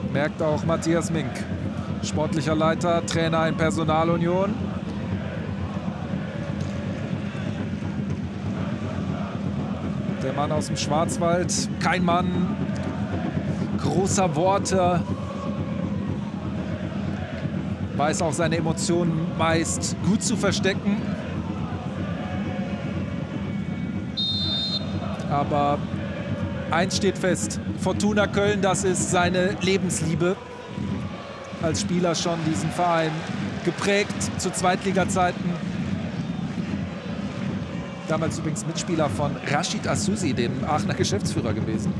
Merkt auch Matthias Mink. Sportlicher Leiter, Trainer in Personalunion. Der Mann aus dem Schwarzwald. Kein Mann großer Worte. Weiß auch seine Emotionen meist gut zu verstecken. Aber eins steht fest, Fortuna Köln, das ist seine Lebensliebe. Als Spieler schon diesen Verein geprägt zu Zweitliga-Zeiten. Damals übrigens Mitspieler von Rashid Asusi, dem Aachener Geschäftsführer gewesen.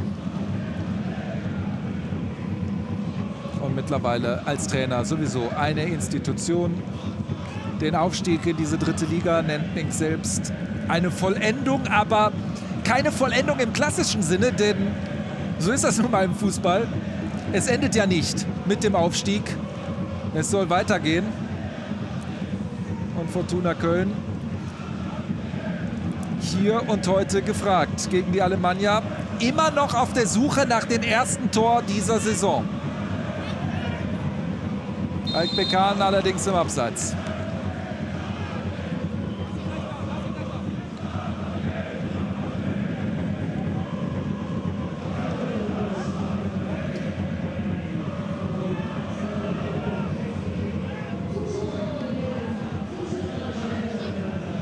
Und mittlerweile als Trainer sowieso eine Institution. Den Aufstieg in diese dritte Liga nennt Mink selbst eine Vollendung, aber keine Vollendung im klassischen Sinne, denn so ist das nun mal im Fußball. Es endet ja nicht mit dem Aufstieg. Es soll weitergehen. Und Fortuna Köln hier und heute gefragt gegen die Alemannia. Immer noch auf der Suche nach dem ersten Tor dieser Saison. Alkbekan allerdings im Abseits.